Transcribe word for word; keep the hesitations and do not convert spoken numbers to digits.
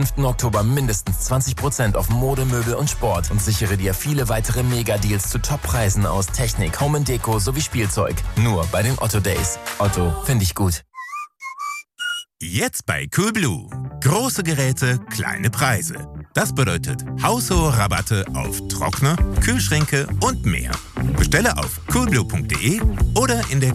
fünften Oktober mindestens zwanzig Prozent auf Mode, Möbel und Sport und sichere dir viele weitere Mega-Deals zu Top-Preisen aus Technik, Home and Deko sowie Spielzeug. Nur bei den Otto Days. Otto, finde ich gut. Jetzt bei Coolblue. Große Geräte, kleine Preise. Das bedeutet haushohe Rabatte auf Trockner, Kühlschränke und mehr. Bestelle auf coolblue punkt de oder in der